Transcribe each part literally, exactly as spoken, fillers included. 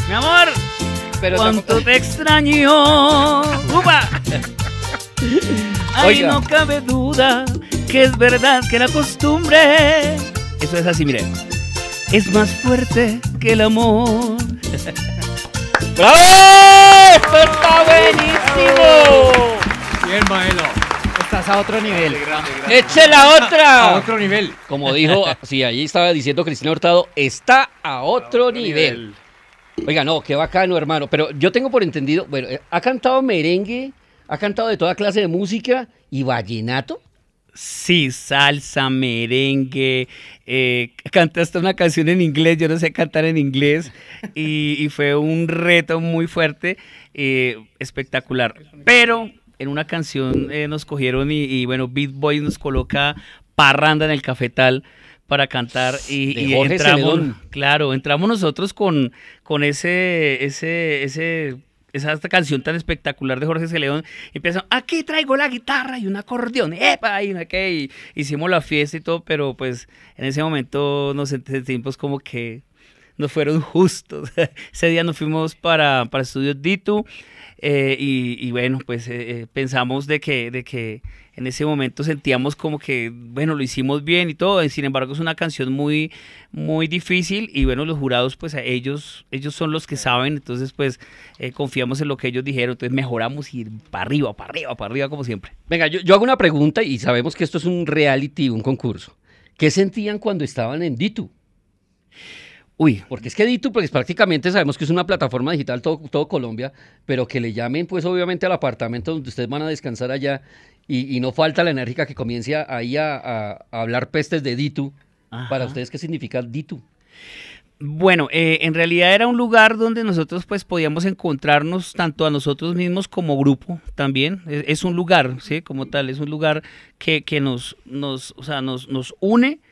Mi amor, Pero cuánto te extraño. ¡Upa! Ay, Oiga. no cabe duda que es verdad que la costumbre, eso es así, mire, es más fuerte que el amor. ¡Bravo! ¡Esto está buenísimo! Bien, Maelo. Estás a otro nivel. ¡Eche la otra! A otro nivel. Como dijo, sí, allí estaba diciendo Cristina Hurtado, está a otro nivel. Oiga, no, qué bacano, hermano. Pero yo tengo por entendido, bueno, eh, ha cantado merengue, ha cantado de toda clase de música y vallenato. Sí, salsa, merengue, eh, cantaste una canción en inglés, yo no sé cantar en inglés, y, y fue un reto muy fuerte, eh, espectacular. Pero en una canción eh, nos cogieron y, y bueno, Beat Boy nos coloca parranda en el cafetal para cantar y, De y Jorge entramos, Celedón. claro, entramos nosotros con, con ese, ese, ese, esa esta canción tan espectacular de Jorge Celedón, y empiezan, aquí traigo la guitarra y un acordeón, ¡epa! Y, no sé qué, y hicimos la fiesta y todo, pero pues en ese momento nos sentimos como que nos fueron justos. Ese día nos fuimos para, para Estudios Ditu, eh, y, y bueno, pues eh, eh, pensamos de que, de que en ese momento sentíamos como que, bueno, lo hicimos bien y todo, sin embargo es una canción muy, muy difícil, y bueno, los jurados, pues a ellos, ellos son los que saben, entonces pues eh, confiamos en lo que ellos dijeron, entonces mejoramos y para arriba, para arriba, para arriba como siempre. Venga, yo, yo hago una pregunta y sabemos que esto es un reality, un concurso. ¿Qué sentían cuando estaban en Ditu? Uy, Porque es que Ditu, pues prácticamente sabemos que es una plataforma digital todo, todo Colombia, pero que le llamen pues obviamente al apartamento donde ustedes van a descansar allá y, y no falta la enérgica que comience a- ahí a, a- a hablar pestes de Ditu. ajá. Para ustedes, ¿qué significa Ditu? Bueno, eh, en realidad era un lugar donde nosotros pues podíamos encontrarnos tanto a nosotros mismos como grupo también. Es, es un lugar, ¿sí? Como tal, es un lugar que, que nos, nos, o sea, nos, nos une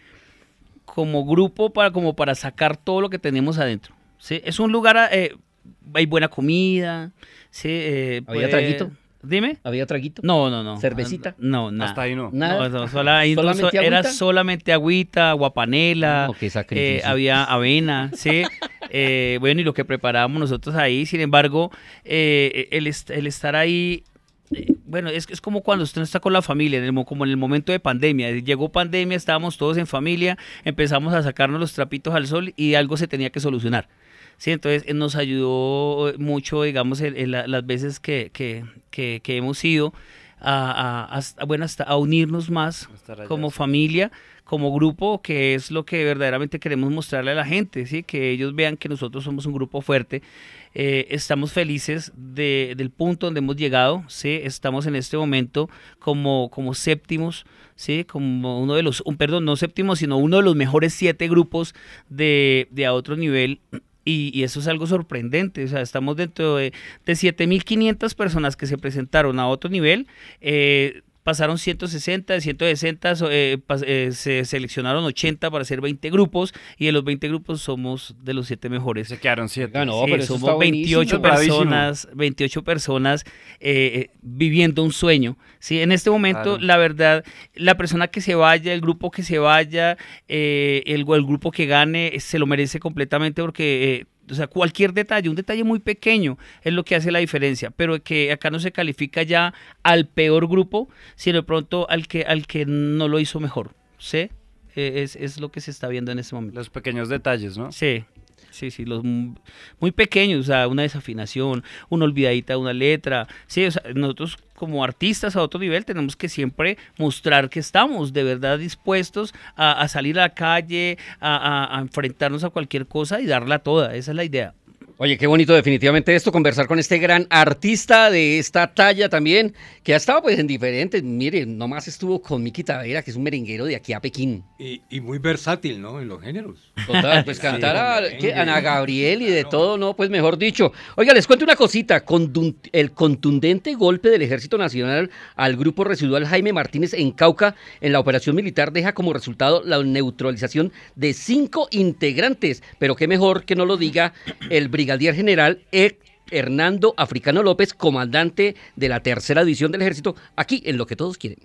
como grupo para, como para sacar todo lo que tenemos adentro, ¿sí? Es un lugar, eh, hay buena comida, ¿sí? Eh, ¿Había pues- traguito? Dime. ¿Había traguito? No, no, no. ¿Cervecita? No, nada. Hasta ahí no. Nada. No, no, sola- ahí no, ¿Solamente so- era agüita? solamente agüita, aguapanela, No, qué eh, sacrificio. había avena, sí. Eh, bueno, y lo que preparábamos nosotros ahí, sin embargo, eh, el, est- el estar ahí, eh, bueno, es, es como cuando usted no está con la familia, en el mo- como en el momento de pandemia. Llegó pandemia, estábamos todos en familia, empezamos a sacarnos los trapitos al sol y algo se tenía que solucionar. Sí, entonces eh, nos ayudó mucho, digamos, en, en la- las veces que, que, que, que hemos ido a, a- hasta- bueno, hasta a unirnos más Estar allá, como sí. familia, como grupo, que es lo que verdaderamente queremos mostrarle a la gente, ¿sí? Que ellos vean que nosotros somos un grupo fuerte. Eh, estamos felices de, del punto donde hemos llegado, ¿sí? Estamos en este momento como, como séptimos, ¿sí? Como uno de los, un, perdón, no séptimos, sino uno de los mejores siete grupos de, de a otro nivel. Y, y eso es algo sorprendente, o sea, estamos dentro de, de siete mil quinientas personas que se presentaron a otro nivel, eh, pasaron ciento sesenta, de ciento sesenta so- eh, pas- eh, se seleccionaron ochenta para hacer veinte grupos, y de los veinte grupos somos de los siete mejores. Se quedaron siete. Ah, no, Sí, pero eso está somos buenísimo. veintiocho Bravísimo. personas, veintiocho personas eh, eh, viviendo un sueño. Sí, en este momento, Claro. la verdad, la persona que se vaya, el grupo que se vaya, eh, el, el grupo que gane, eh, se lo merece completamente porque, eh, o sea, cualquier detalle, un detalle muy pequeño es lo que hace la diferencia, pero que acá no se califica ya al peor grupo, sino de pronto al que, al que no lo hizo mejor. ¿Sí? Eh, es, es lo que se está viendo en este momento. Los pequeños detalles, ¿no? Sí, sí, sí, los m- muy pequeños, o sea, una desafinación, una olvidadita de una letra. Sí, o sea, nosotros como artistas a otro nivel tenemos que siempre mostrar que estamos de verdad dispuestos a, a salir a la calle, a, a- a enfrentarnos a cualquier cosa y darla toda. Esa es la idea. Oye, qué bonito definitivamente esto, conversar con este gran artista de esta talla también, que ha estado pues en diferentes, mire, nomás estuvo con Miki Tavera, que es un merenguero de aquí a Pekín. Y, y muy versátil, ¿no? En los géneros. Total, pues Sí, cantar a merengue, ¿qué? Ana Gabriel y de claro. todo, no, pues mejor dicho. Oiga, les cuento una cosita, Condun- el contundente golpe del Ejército Nacional al grupo residual Jaime Martínez en Cauca en la operación militar deja como resultado la neutralización de cinco integrantes, pero qué mejor que no lo diga el brigadier general E. Hernando Africano López, comandante de la tercera división del Ejército, aquí en Lo que Todos Quieren.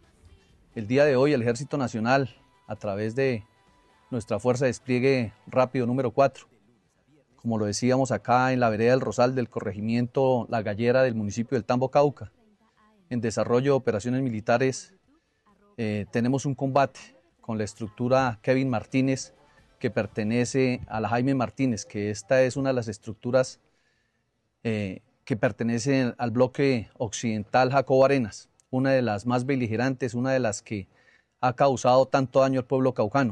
El día de hoy el Ejército Nacional, a través de nuestra Fuerza de Despliegue Rápido número cuatro, como lo decíamos acá en la vereda del Rosal del corregimiento La Gallera del municipio del Tambo, Cauca. En desarrollo de operaciones militares eh, tenemos un combate con la estructura Kevin Martínez, que pertenece a la Jaime Martínez, que esta es una de las estructuras eh, que pertenece al bloque occidental Jacobo Arenas, una de las más beligerantes, una de las que ha causado tanto daño al pueblo caucano.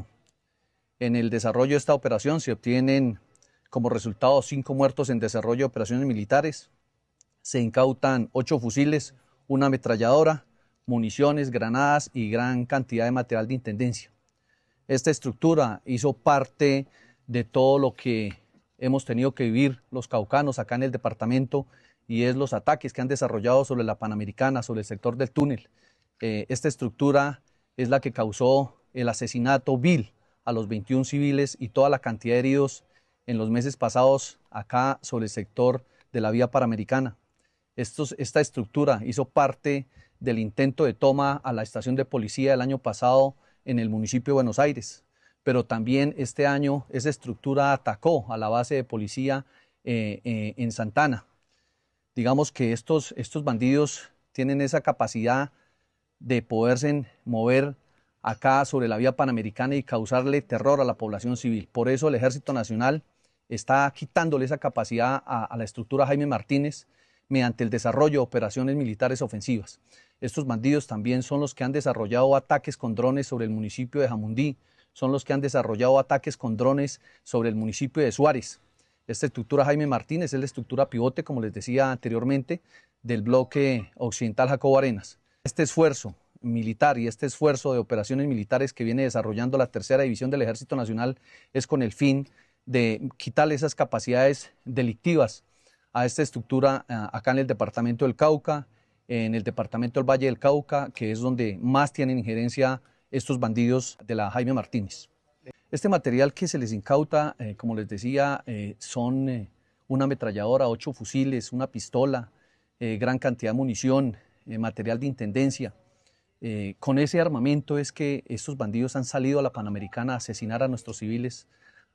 En el desarrollo de esta operación se obtienen como resultado cinco muertos en desarrollo de operaciones militares, se incautan ocho fusiles, una ametralladora, municiones, granadas y gran cantidad de material de intendencia. Esta estructura hizo parte de todo lo que hemos tenido que vivir los caucanos acá en el departamento, y es los ataques que han desarrollado sobre la Panamericana, sobre el sector del túnel. Eh, esta estructura es la que causó el asesinato vil a los veintiún civiles y toda la cantidad de heridos en los meses pasados acá sobre el sector de la vía Panamericana. Estos, esta estructura hizo parte del intento de toma a la estación de policía el año pasado en el municipio de Buenos Aires, pero también este año esa estructura atacó a la base de policía eh, eh, en Santana. Digamos que estos, estos bandidos tienen esa capacidad de poderse mover acá sobre la vía Panamericana y causarle terror a la población civil. Por eso el Ejército Nacional está quitándole esa capacidad a, a la estructura Jaime Martínez mediante el desarrollo de operaciones militares ofensivas. Estos bandidos también son los que han desarrollado ataques con drones sobre el municipio de Jamundí, son los que han desarrollado ataques con drones sobre el municipio de Suárez. Esta estructura Jaime Martínez es la estructura pivote, como les decía anteriormente, del bloque occidental Jacobo Arenas. Este esfuerzo militar y este esfuerzo de operaciones militares que viene desarrollando la tercera división del Ejército Nacional es con el fin de quitarle esas capacidades delictivas a esta estructura acá en el departamento del Cauca, en el departamento del Valle del Cauca, que es donde más tienen injerencia estos bandidos de la Jaime Martínez. Este material que se les incauta, eh, como les decía, eh, son eh, una ametralladora, ocho fusiles, una pistola, eh, gran cantidad de munición, eh, material de intendencia. Eh, con ese armamento es que estos bandidos han salido a la Panamericana a asesinar a nuestros civiles,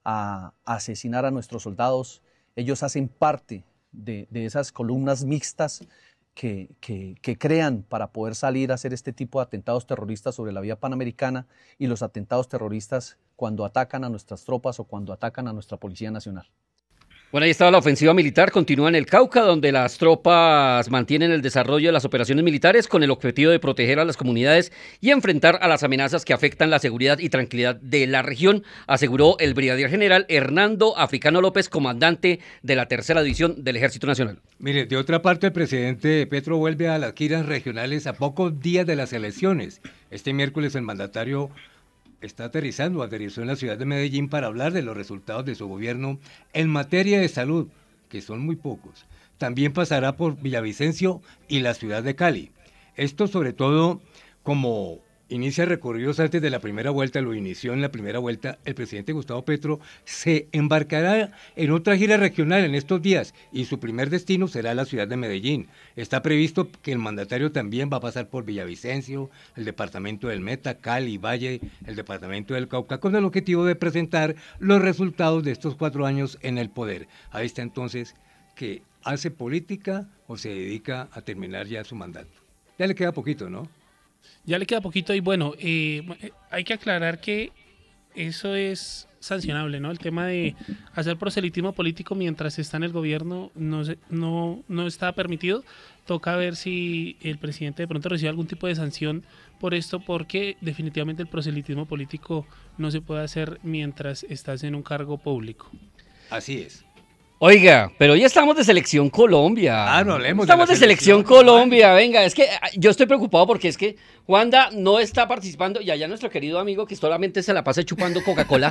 a, a asesinar a nuestros soldados. Ellos hacen parte de, de esas columnas mixtas Que, que, que crean para poder salir a hacer este tipo de atentados terroristas sobre la vía Panamericana, y los atentados terroristas cuando atacan a nuestras tropas o cuando atacan a nuestra Policía Nacional. Bueno, ahí estaba la ofensiva militar, continúa en el Cauca, donde las tropas mantienen el desarrollo de las operaciones militares con el objetivo de proteger a las comunidades y enfrentar a las amenazas que afectan la seguridad y tranquilidad de la región, aseguró el brigadier general Hernando Africano López, comandante de la tercera división del Ejército Nacional. Mire, de otra parte, el presidente Petro vuelve a las giras regionales a pocos días de las elecciones. Este miércoles el mandatario está aterrizando, aterrizó en la ciudad de Medellín para hablar de los resultados de su gobierno en materia de salud, que son muy pocos. También pasará por Villavicencio y la ciudad de Cali. Esto sobre todo como inicia recorridos antes de la primera vuelta, lo inició en la primera vuelta, el presidente Gustavo Petro se embarcará en otra gira regional en estos días y su primer destino será la ciudad de Medellín. Está previsto que el mandatario también va a pasar por Villavicencio, el departamento del Meta, Cali, Valle, el departamento del Cauca, con el objetivo de presentar los resultados de estos cuatro años en el poder. Ahí está entonces que hace política o se dedica a terminar ya su mandato. Ya le queda poquito, ¿no? Ya le queda poquito y bueno, eh, hay que aclarar que eso es sancionable, ¿no? El tema de hacer proselitismo político mientras está en el gobierno no, se, no, no está permitido. Toca ver si el presidente de pronto recibe algún tipo de sanción por esto, porque definitivamente el proselitismo político no se puede hacer mientras estás en un cargo público. Así es. Oiga, pero ya estamos de Selección Colombia. Ah, no hablemos Estamos de, de la Selección, selección Colombia. Venga, es que yo estoy preocupado porque es que Juanda no está participando y allá nuestro querido amigo que solamente se la pasa chupando Coca-Cola.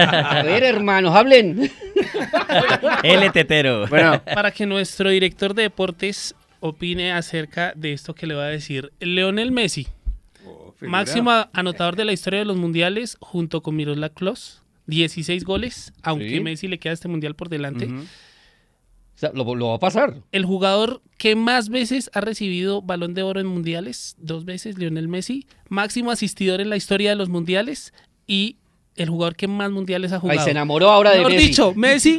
A ver, hermanos, hablen. El tetero. Bueno, para que nuestro director de deportes opine acerca de esto que le va a decir. Lionel Messi, Oh, figura. máximo anotador de la historia de los mundiales junto con Miroslav Klose. dieciséis goles, aunque Sí. Messi le queda este mundial por delante. Uh-huh. O sea, lo, lo va a pasar. El jugador que más veces ha recibido Balón de Oro en mundiales, dos veces, Lionel Messi. Máximo asistidor en la historia de los mundiales y el jugador que más mundiales ha jugado. Ay, se enamoró ahora de Mejor Messi. dicho, Messi uh,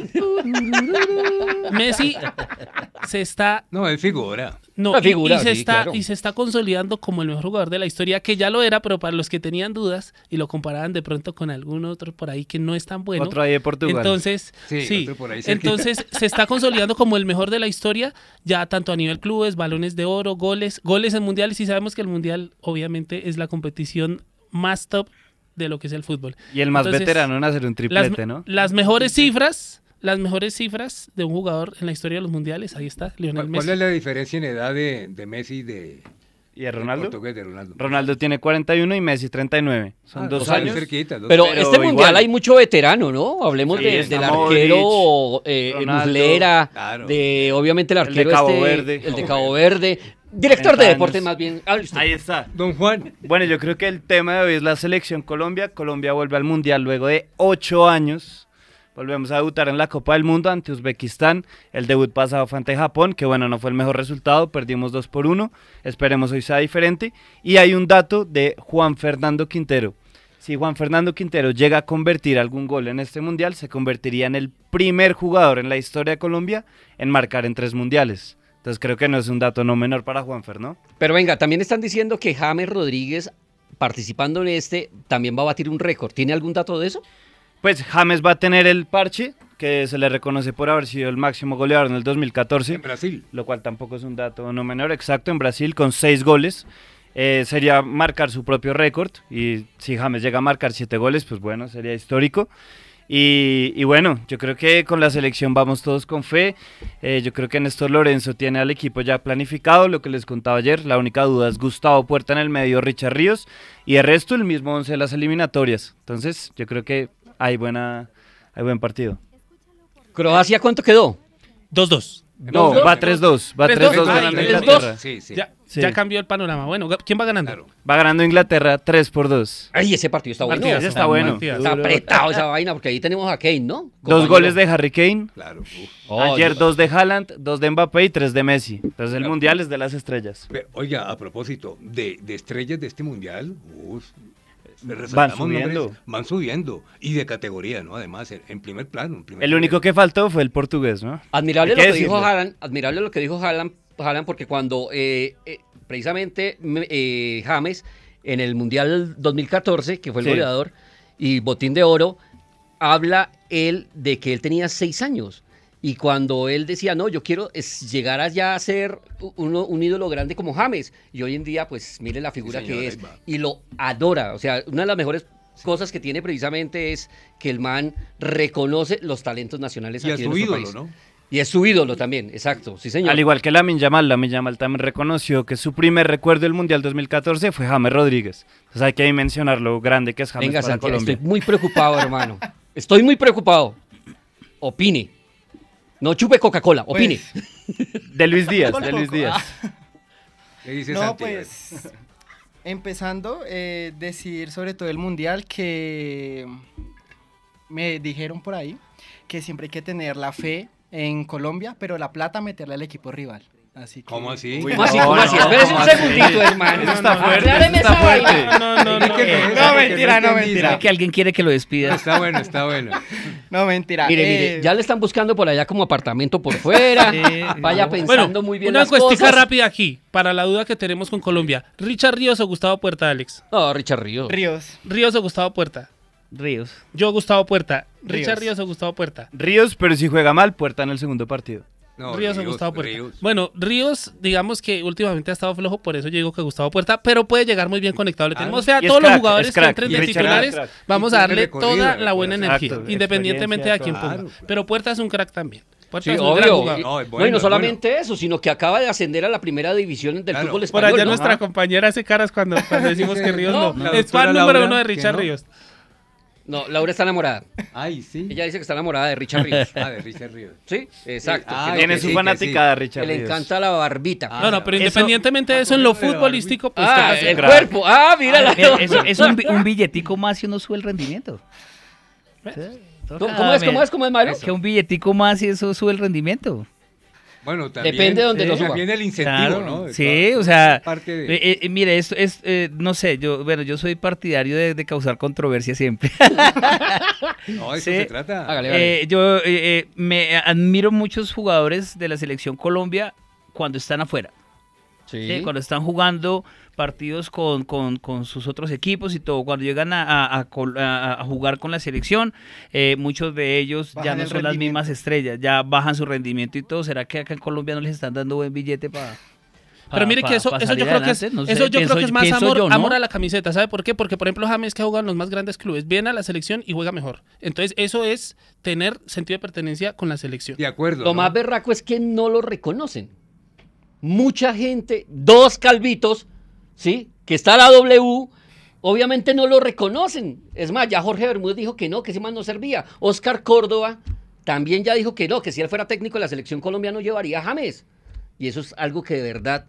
Messi se está No, es figura. no, Una y- figura, y, se sí, está claro. y se está consolidando como el mejor jugador de la historia, que ya lo era, pero para los que tenían dudas y lo comparaban de pronto con algún otro por ahí que no es tan bueno. Otro ahí de Portugal. Entonces, Sí, sí, otro por ahí cerquita. entonces se está consolidando como el mejor de la historia, ya tanto a nivel clubes, balones de oro, goles, goles en mundiales, y sabemos que el mundial obviamente es la competición más top de lo que es el fútbol. Y el más Entonces, veterano en hacer un Las, triplete, ¿no? las mejores cifras, las mejores cifras de un jugador en la historia de los mundiales, ahí está, Lionel ¿Cuál, Messi. cuál es la diferencia en edad de, de Messi y de, ¿Y de de Ronaldo? portugués de Ronaldo? Ronaldo tiene cuarenta y uno y Messi treinta y nueve. Son Ah, dos muy años. cerquita, dos Pero, Pero este mundial igual. hay mucho veterano, ¿no? Hablemos Sí, de- está del Modric, arquero eh, Ronaldo, Muslera, claro. de obviamente el El de arquero Cabo este, Verde. el de Cabo Verde, director de treinta deportes años. más bien. Hable usted. Ahí está. Don Juan. Bueno, yo creo que el tema de hoy es la selección Colombia. Colombia vuelve al Mundial luego de ocho años. Volvemos a debutar en la Copa del Mundo ante Uzbekistán. El debut pasado fue ante Japón, que bueno, no fue el mejor resultado, perdimos dos por uno. Esperemos hoy sea diferente. Y hay un dato de Juan Fernando Quintero. Si Juan Fernando Quintero llega a convertir algún gol en este Mundial, se convertiría en el primer jugador en la historia de Colombia en marcar en tres Mundiales. Entonces creo que no es un dato no menor para Juanfer, ¿no? Pero venga, también están diciendo que James Rodríguez, participando en este, también va a batir un récord. ¿Tiene algún dato de eso? Pues James va a tener el parche, que se le reconoce por haber sido el máximo goleador en el dos mil catorce, En Brasil. lo cual tampoco es un dato no menor, exacto, en Brasil con seis goles. Eh, sería marcar su propio récord, y si James llega a marcar siete goles, pues bueno, sería histórico. Y, y bueno, yo creo que con la selección vamos todos con fe. Eh, yo creo que Néstor Lorenzo tiene al equipo ya planificado, lo que les contaba ayer. La única duda es Gustavo Puerta en el medio, Richard Ríos, y el resto el mismo once de las eliminatorias. Entonces yo creo que hay, buena, hay buen partido. ¿Croacia cuánto quedó? dos dos. No, ¿Dos, dos? va tres dos, va ¿tres tres dos? dos Ay, ganando ¿tres dos? Inglaterra. Sí, sí. Ya, Sí. ya cambió el panorama. Bueno, ¿quién va ganando? Claro. Va ganando Inglaterra tres por dos. Ay, ese partido está bueno. Partidazo, ese está bueno. partidazo. Está apretado esa vaina, porque ahí tenemos a Kane, ¿no? Dos Compañero. goles de Harry Kane. Claro. uf. Oh, Ayer Dios. dos de Haaland, dos de Mbappé y tres de Messi. Entonces el Claro. mundial es de las estrellas. Pero, oiga, a propósito, de, de estrellas de este mundial, uf, le Van resaltamos subiendo. nombres, van subiendo. Y de categoría, ¿no? Además, en, en primer plano. en primer El nivel. único que faltó fue el portugués, ¿no? Admirable Hay lo que que dijo decirlo. Haaland, admirable lo que dijo Haaland, Haaland porque cuando eh, eh, precisamente me- eh, James en el Mundial dos mil catorce, que fue el Sí. goleador y botín de oro, habla él de que él tenía seis años. Y cuando él decía, no, yo quiero es llegar allá a ser uno- un ídolo grande como James. Y hoy en día, pues, mire la figura Sí, señor, que ahí es. va. Y lo adora. O sea, una de las mejores cosas que tiene precisamente es que el man reconoce los talentos nacionales Y a aquí en su nuestro ídolo, país. ¿no? Y es su ídolo también, exacto, sí señor. Al igual que Lamine Yamal, Lamine Yamal también reconoció que su primer recuerdo del Mundial dos mil catorce fue James Rodríguez. Entonces hay que mencionar lo grande que es James Venga, para Santiago, Colombia. estoy muy preocupado, hermano. Estoy muy preocupado. Opine. No chupe Coca-Cola, opine. De Luis Díaz, Poco de al Luis poco. Díaz. ¿Qué dice No, Santiago? pues, empezando, eh, decir sobre todo el mundial que me dijeron por ahí que siempre hay que tener la fe en Colombia, pero la plata meterla al equipo rival. Así que, ¿Cómo así? Uy, ¿Cómo así? No, ¿Cómo no, así? no, Espérese un ¿cómo así? segundito, hermano. Eso está fuerte, Acláreme eso está esa vaina. fuerte. No, no, no. Explíqueme eso, No, porque mentira, no, entendí. mentira. Que alguien quiere que lo despida. Está bueno, está bueno. No, mentira. Mire, eh, mire, ya le están buscando por allá como apartamento por fuera. Sí, Vaya no. pensando Bueno, muy bien una las encuestica cosas. rápida aquí, para la duda que tenemos con Colombia. ¿Richard Ríos o Gustavo Puerta, Alex? No, Richard Ríos. Ríos. ¿Ríos o Gustavo Puerta? Ríos. Yo, Gustavo Puerta. ¿Richard Ríos. Ríos o Gustavo Puerta? Ríos, pero si juega mal, Puerta en el segundo partido. No, Ríos, o Gustavo Puerta. Ríos. Bueno, Ríos, digamos que últimamente ha estado flojo, por eso yo digo que Gustavo Puerta, pero puede llegar muy bien conectado. Le Ah, tenemos fe a y es todos los crack, jugadores es crack, que entren y de Richard titulares. es crack. Vamos Y a tiene darle recorrido, toda la buena exacto, energía, independientemente de a quién experiencia, ponga. claro. Pero Puerta es un crack también. Puerta Sí, es un gran obvio. jugador. No, es No, bueno, y no es solamente eso, sino que acaba de ascender a la primera división del Claro. fútbol Por español. allá ¿no? nuestra compañera hace caras cuando, cuando decimos que Ríos no. La Es doctora fan número Laura, uno de que Richard no. Ríos. No, Laura está enamorada. Ay, sí. Ella dice que está enamorada de Richard Ríos. Ah, de Richard Ríos. Sí, exacto. Ah, que no, Tiene que su sí, que fanaticada, que Richard le Ríos. encanta la barbita. Ah, No, no, pero Eso- independientemente de eso, en lo futbolístico, pues Ah, ¿qué pasa? el crack. cuerpo. Ah, mírala. Eh, Eso es un, bi- un billetico más y uno sube el rendimiento. Sí, ¿Cómo, toca, cómo es? ¿Cómo me- es? ¿Cómo es, Mario? Que un billetico más y eso sube el rendimiento. Bueno, también, Depende de donde sí, lo suba. también el incentivo, Claro, ¿no? sí, Toda- o sea, parte de- eh, eh, mire, esto es, eh, no sé, yo, bueno, yo soy partidario de, de causar controversia siempre. no, eso sí. se trata. Hágale, hágale. Eh, yo eh, eh, me admiro muchos jugadores de la selección Colombia cuando están afuera. Sí. ¿sí? Cuando están jugando partidos con, con, con sus otros equipos y todo, cuando llegan a, a- a col- a- a jugar con la selección, eh, muchos de ellos ya Bajan no el son las rendimiento. mismas estrellas, ya bajan su rendimiento y todo. ¿Será que acá en Colombia no les están dando buen billete para... Pero mire que eso, eso yo creo que es, eso yo creo que es más amor, amor a la camiseta. ¿Sabe por qué? Porque, por ejemplo, James, que ha jugado en los más grandes clubes, viene a la selección y juega mejor. Entonces, eso es tener sentido de pertenencia con la selección. De acuerdo. Lo ¿no? más berraco es que no lo reconocen. Mucha gente, dos calvitos, ¿sí? Que está la W, obviamente no lo reconocen. Es más, ya Jorge Bermúdez dijo que no, que ese man no servía. Oscar Córdoba también ya dijo que no, que si él fuera técnico de la selección colombiana no llevaría a James. Y eso es algo que de verdad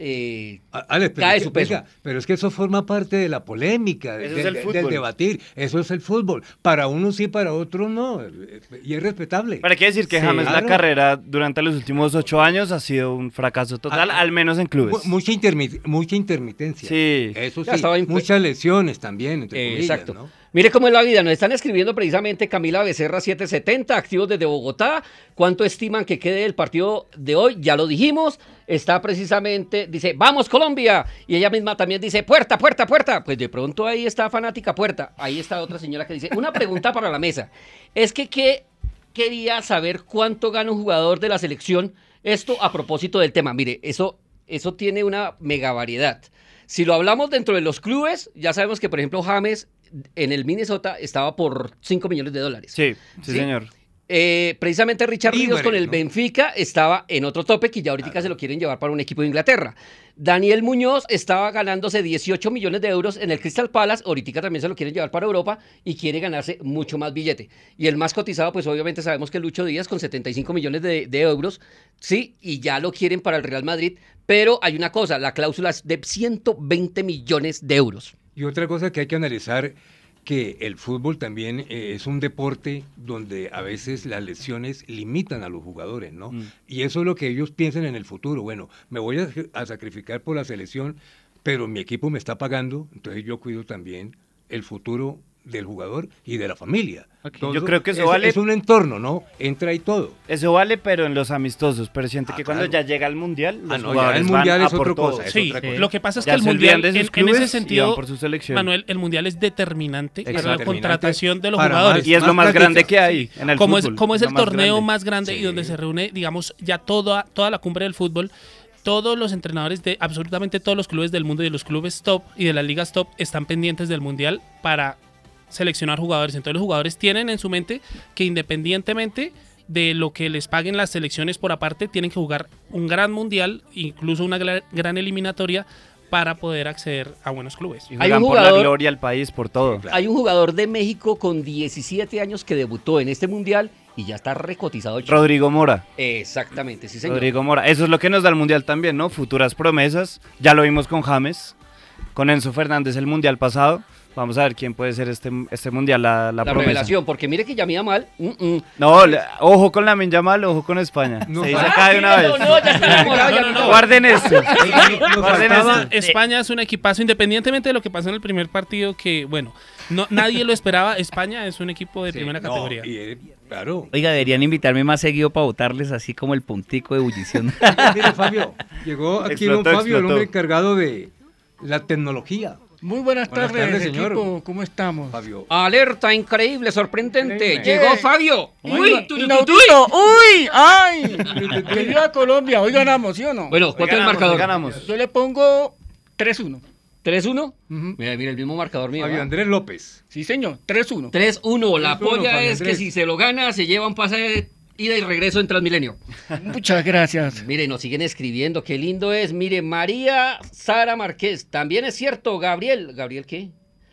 eh, A- Alex, pero, cae es su que, peso. oiga, pero es que eso forma parte de la polémica, de- Eso del, es el del fútbol. debatir. Eso es el fútbol. Para unos sí, para otros no. Y es respetable. Para qué decir que Sí, James claro. la carrera durante los últimos ocho años ha sido un fracaso total, Ah, al menos en clubes. Mu- Mucha, intermi- mucha intermitencia. Sí. Eso Ya sí. estaba impu- Muchas lesiones también, entre Eh, comillas, exacto. ¿no? Mire cómo es la vida, nos están escribiendo precisamente Camila Becerra setecientos setenta, activos desde Bogotá. ¿Cuánto estiman que quede el partido de hoy? Ya lo dijimos. Está precisamente, dice, vamos Colombia. Y ella misma también dice, puerta, puerta, puerta. Pues de pronto ahí está fanática puerta. Ahí está otra señora que dice, una pregunta para la mesa. Es que, ¿qué quería saber cuánto gana un jugador de la selección? Esto a propósito del tema. Mire, eso, eso tiene una mega variedad. Si lo hablamos dentro de los clubes, ya sabemos que, por ejemplo, James en el Minnesota estaba por cinco millones de dólares. Sí, sí, ¿Sí? señor. Eh, precisamente Richard Ríos Libre, con el ¿no? Benfica estaba en otro tope que ya ahorita se lo quieren llevar para un equipo de Inglaterra. Daniel Muñoz estaba ganándose dieciocho millones de euros en el Crystal Palace, ahorita también se lo quieren llevar para Europa y quiere ganarse mucho más billete. Y el más cotizado, pues obviamente sabemos que es Lucho Díaz con setenta y cinco millones de, de euros, sí, y ya lo quieren para el Real Madrid, pero hay una cosa, la cláusula es de ciento veinte millones de euros. Y otra cosa que hay que analizar, que el fútbol también eh, es un deporte donde a veces las lesiones limitan a los jugadores, ¿no? Mm. Y eso es lo que ellos piensan en el futuro. Bueno, me voy a, a sacrificar por la selección, pero mi equipo me está pagando, entonces yo cuido también el futuro del jugador y de la familia. Todo Yo creo que eso es, vale- es un entorno, ¿no? Entra ahí todo. Eso vale, pero en los amistosos. Pero siento Ah, que cuando claro. ya llega el mundial, los Ah, no, ya jugadores el mundial van es a por otra todo. cosa, es Sí, otra cosa. lo que pasa es Ya que el se olvidan mundial, de en, sus en clubes ese y sentido, van por su selección. Manuel, el mundial es determinante para la Exacto. contratación de los Para jugadores. más- Y es lo más más grande práctica. que hay en el como fútbol. es, como es lo el más torneo grande. más grande y Sí. donde se reúne, digamos, ya toda, toda la cumbre del fútbol, todos los entrenadores de absolutamente todos los clubes del mundo y de los clubes top y de las ligas top están pendientes del mundial para seleccionar jugadores. Entonces los jugadores tienen en su mente que independientemente de lo que les paguen las selecciones por aparte, tienen que jugar un gran mundial, incluso una gra- gran eliminatoria para poder acceder a buenos clubes. Y Hay juegan un por la jugador- gloria al país, por todo. Hay un jugador de México con diecisiete años que debutó en este mundial y ya está recotizado el chico. Rodrigo Mora. Exactamente, sí señor. Rodrigo Mora. Eso es lo que nos da el mundial también, ¿no? Futuras promesas. Ya lo vimos con James, con Enzo Fernández el mundial pasado. Vamos a ver quién puede ser este, este mundial, la, la La promesa. revelación, porque mire que Yamil Yamal, mm, mm. No, le- ojo con Lamine Yamal, ojo con España. No, Se dice ah, acá de una vez. No, no, ya está enamorado, ya No, no, no. no. Guarden esto. Guarden España, esto. España es un equipazo, independientemente de lo que pasó en el primer partido, que bueno, no, nadie lo esperaba. España es un equipo de Sí, primera no, categoría. y, eh, claro. Oiga, deberían invitarme más seguido para votarles así como el puntico de ebullición. Mire, Fabio, llegó aquí Explotó, don Fabio, el explotó. hombre encargado de la tecnología. Muy buenas, Buenas tardes, tardes, señor. equipo. ¿Cómo estamos? Fabio. Alerta, increíble, sorprendente. Increíble. Llegó Eh, Fabio. Uy, Oiga, tu, tu, tu, tu. inaudito. ¡Uy! ¡Ay! Que viva Colombia. Hoy ganamos, ¿sí o no? Bueno, ¿cuánto es el Ganamos, marcador? ganamos. Yo le pongo tres uno. ¿tres uno? Ujú. Mira, mira, el mismo marcador mío. Fabio ¿va? Andrés López. Sí, señor. tres uno. tres uno. La tres uno, polla Fabio es que Andrés. si se lo gana, se lleva un pase de ida y regreso en Transmilenio. Muchas gracias. Mire, nos siguen escribiendo, qué lindo es. Mire, María Sara Márquez, también es cierto, Gabriel. ¿Gabriel qué?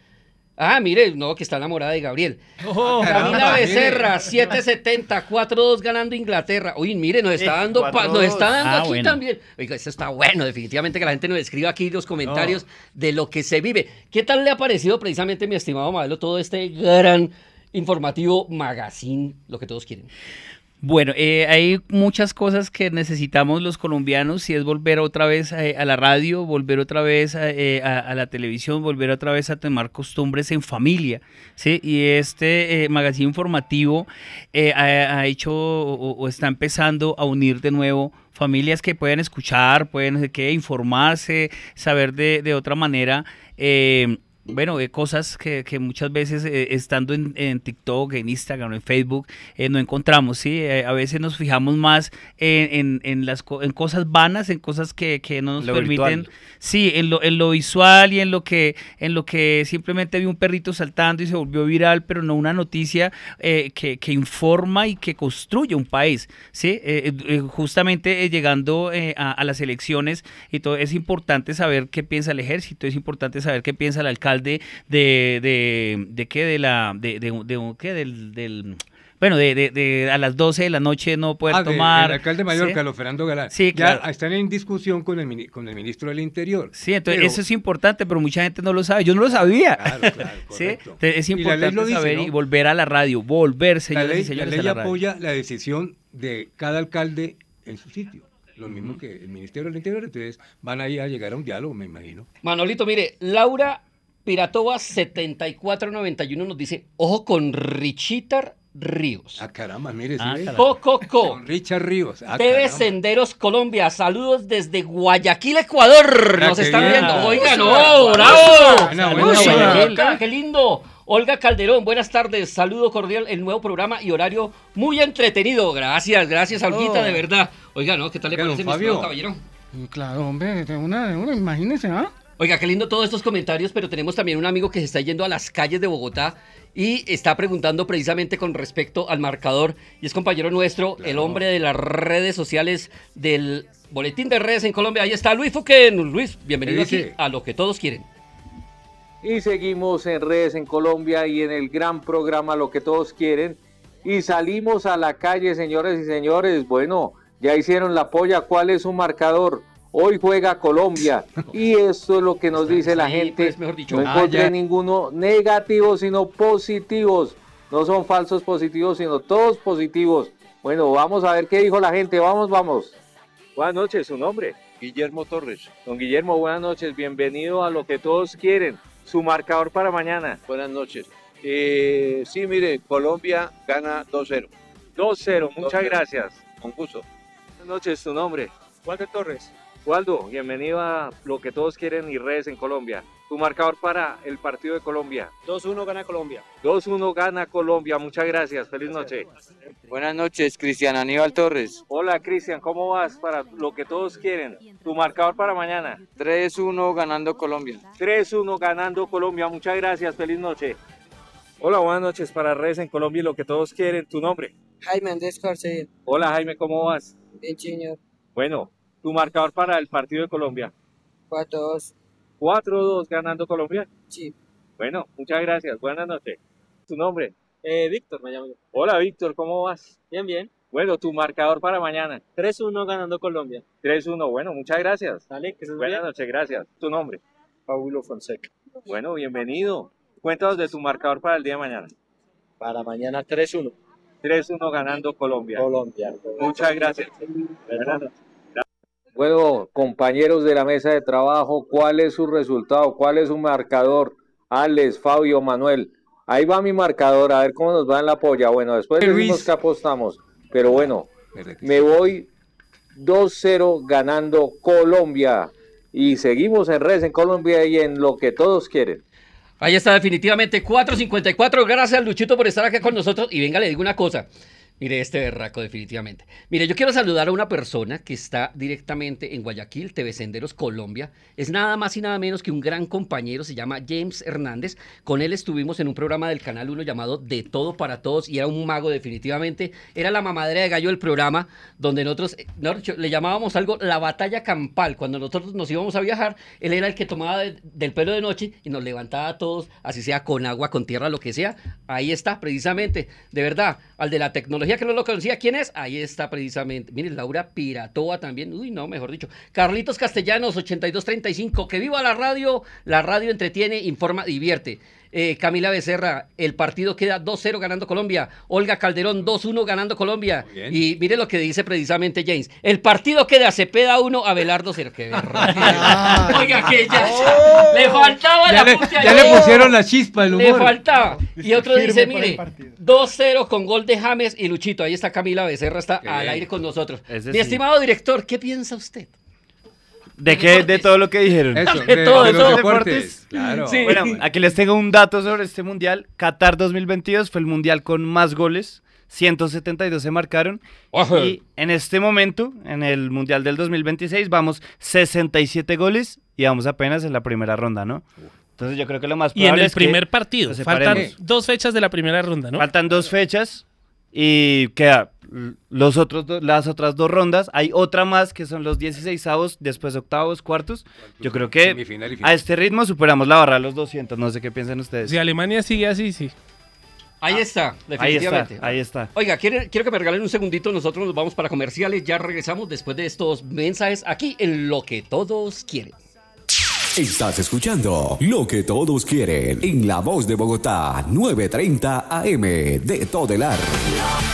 Ah, mire, no, que está enamorada de Gabriel. Oh, Camila caramba, Becerra, siete setenta, cuatro dos ganando Inglaterra. Uy, mire, nos está Eh, dando, pa- cuatro nos dos. está dando Ah, aquí bueno. también. Oiga, esto está bueno, definitivamente que la gente nos escriba aquí los comentarios de lo que se vive. ¿Qué tal le ha parecido precisamente, mi estimado Madelo, todo este gran informativo magazine, lo que todos quieren? Bueno, eh, hay muchas cosas que necesitamos los colombianos y es volver otra vez a, a la radio, volver otra vez a, eh, a, a la televisión, volver otra vez a tomar costumbres en familia, ¿sí? Y este eh, magazine informativo eh, ha, ha hecho o, o está empezando a unir de nuevo familias que pueden escuchar, pueden que informarse, saber de, de otra manera. Eh, Bueno, eh, cosas que, que muchas veces eh, estando en, en TikTok, en Instagram, en Facebook, eh, no encontramos, ¿sí? Eh, a veces nos fijamos más en, en, en las co en cosas vanas, en cosas que, que no nos Lo permiten, virtual. sí, en lo, en lo visual y en lo que en lo que simplemente vi un perrito saltando y se volvió viral, pero no una noticia eh, que, que informa y que construye un país, ¿sí? Eh, eh, justamente eh, llegando eh, a, a las elecciones y todo, es importante saber qué piensa el ejército, es importante saber qué piensa el alcalde de de de, de qué de la de de, de qué del, del bueno, de, de, de a las doce de la noche no poder Ah, de- tomar. el alcalde mayor, ¿sí? Carlos Fernando Galán. Sí, claro. Ya están en discusión con el, mini- con el ministro del Interior. Sí, entonces Pero- eso es importante, pero mucha gente no lo sabe. Yo no lo sabía. Claro, claro, ¿Sí? correcto. Entonces, es Y la ley importante lo dice, saber ¿no? y volver a la radio, volver, La señores ley, y la señores, ley a la radio. apoya la decisión de cada alcalde en su sitio. Lo mismo que el Ministerio del Interior, entonces van ahí a llegar a un diálogo, me imagino. Manolito, mire, Laura Piratova setenta y cuatro noventa y uno nos dice, ojo con Richitar Ríos. Ah, caramba, mire, sí Ah, ve. caramba. Coco, Con Richard Ríos. Ah, T V caramba. Senderos Colombia, saludos desde Guayaquil, Ecuador. Ah, Nos qué están bien. viendo. Oiga, Eso, no, eso. bravo. Buena, buena, Uy, buena. Guayaquil, qué lindo. Olga Calderón, buenas tardes. Saludo cordial, el nuevo programa y horario muy entretenido. Gracias, gracias, Olguita, Oh. de verdad. Oiga, ¿no? ¿Qué tal le Oiga, don parece, mi Fabio. estimado caballero? Y claro, hombre, de una, de una, imagínese, ¿ah? Oiga, qué lindo todos estos comentarios, pero tenemos también un amigo que se está yendo a las calles de Bogotá y está preguntando precisamente con respecto al marcador. Y es compañero nuestro, el hombre de las redes sociales del Boletín de Redes en Colombia. Ahí está Luis Fuquen. Luis, bienvenido ¿Qué aquí dice? a Lo que Todos Quieren. Y seguimos en redes en Colombia y en el gran programa Lo que Todos Quieren. Y salimos a la calle, señores y señores. Bueno, ya hicieron la polla. ¿Cuál es su marcador? Hoy juega Colombia. Y eso es lo que nos dice la Sí, gente. pues, mejor dicho. No Ah, encontré ya. ninguno negativo, sino positivos. No son falsos positivos, sino todos positivos. Bueno, vamos a ver qué dijo la gente. Vamos, vamos. Buenas noches, su nombre. Guillermo Torres. Don Guillermo, buenas noches. Bienvenido a Lo que Todos Quieren. Su marcador para mañana. Buenas noches. Eh, sí, mire, Colombia gana dos cero. dos cero. Muchas dos cero. gracias. Con gusto. Buenas noches, su nombre. Walter Torres. Waldo, bienvenido a Lo que Todos Quieren y Redes en Colombia. Tu marcador para el partido de Colombia. dos uno gana Colombia. dos uno gana Colombia. Muchas gracias. Feliz noche. Buenas noches, Cristian Aníbal Torres. Hola, Cristian. ¿Cómo vas para Lo que Todos Quieren? Tu marcador para mañana. tres uno ganando Colombia. tres uno ganando Colombia. Muchas gracias. Feliz noche. Hola, buenas noches para Redes en Colombia y Lo que Todos Quieren. Tu nombre. Jaime Andrés Carcel, Hola, Jaime. ¿Cómo vas? bien señor, Bueno, tu marcador para el partido de Colombia. cuatro dos, cuatro dos ganando Colombia. sí. Bueno, muchas gracias. Buenas noches. Tu nombre. Eh, Víctor me llamo yo. Hola, Víctor. ¿Cómo vas? Bien, bien. Bueno, tu marcador para mañana. tres uno ganando Colombia. tres uno. Bueno, muchas gracias. Dale, que se Buenas noches, gracias. Tu nombre. Paulo Fonseca. Bueno, bienvenido. Cuéntanos de tu marcador para el día de mañana. Para mañana tres uno, tres uno ganando Colombia. Colombia. Muchas gracias. Buenas noches. Bueno, compañeros de la mesa de trabajo, ¿cuál es su resultado? ¿Cuál es su marcador? Alex, Fabio, Manuel. Ahí va mi marcador, a ver cómo nos va en la polla. Bueno, después Luis. decimos que apostamos. Pero bueno, me voy dos cero ganando Colombia. Y seguimos en Redes en Colombia y en Lo que Todos Quieren. Ahí está definitivamente cuatro cincuenta y cuatro. Gracias, Luchito, por estar acá con nosotros. Y venga, le digo una cosa. Mire, este berraco definitivamente. Mire, yo quiero saludar a una persona que está directamente en Guayaquil, T V Senderos Colombia. Es nada más y nada menos que un gran compañero, se llama James Hernández. Con él estuvimos en un programa del Canal uno llamado De Todo para Todos y era un mago definitivamente. Era la mamadera de gallo del programa donde nosotros, nosotros le llamábamos algo la batalla campal. Cuando nosotros nos íbamos a viajar, él era el que tomaba de, del pelo de noche y nos levantaba a todos, así sea con agua, con tierra, lo que sea. Ahí está, precisamente, de verdad, al de la tecnología que no lo conocía, ¿quién es? Ahí está precisamente. Miren, Laura Piratova también. Uy, no, mejor dicho. Carlitos Castellanos, ochenta y dos treinta y cinco. Que viva la radio. La radio entretiene, informa, divierte. Eh, Camila Becerra, el partido queda dos cero ganando Colombia. Olga Calderón, dos uno ganando Colombia. Y mire lo que dice precisamente James. El partido queda Cepeda uno, Abelardo cero. Qué berraca. Oiga, que ya, Oh. le faltaba Ya la le- puta ya ahí. le pusieron la chispa, el Le humor. faltaba. Y otro Firme dice, por el mire, partido. dos cero con gol de James y Luchito. Ahí está Camila Becerra, está Qué al bien. aire con nosotros. Ese Mi sí. estimado director, ¿qué piensa usted? ¿De qué? De todo lo que dijeron. Eso, de, de- todo, de de los los deportes. deportes. Claro. Sí. Bueno, aquí les tengo un dato sobre este mundial. Qatar dos mil veintidós fue el mundial con más goles. ciento setenta y dos se marcaron. Ajá. Y en este momento, en el mundial del dos mil veintiséis, vamos sesenta y siete goles y vamos apenas en la primera ronda, ¿no? Entonces yo creo que lo más Y en probable el es que primer partido. nos Faltan separemos. dos fechas de la primera ronda, ¿no? Faltan dos fechas y queda los otros do- las otras dos rondas. Hay otra más que son los dieciseisavos, después octavos, cuartos. Yo creo que Semifinal y final. a este ritmo superamos la barra de los doscientos. No sé qué piensan ustedes. Si Alemania sigue así, sí. Ahí está, Ahí definitivamente. está, ahí está. Oiga, quiero, quiero que me regalen un segundito. Nosotros nos vamos para comerciales. Ya regresamos después de estos mensajes aquí en Lo que Todos Quieren. Estás escuchando Lo que Todos Quieren en La Voz de Bogotá, nueve treinta A M de Todelar.